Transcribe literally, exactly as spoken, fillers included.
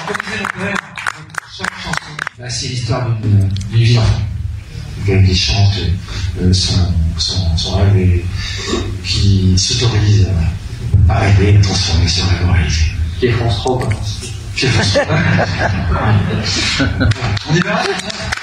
Chaque chanson, bah, c'est l'histoire d'une vie d'enfant. Quelqu'un qui chante euh, son, son, son rêve et qui s'autorise à rêver, à transformer ce rêve en réalité. Qui est France trois, quoi. Qui est France trois. On y va.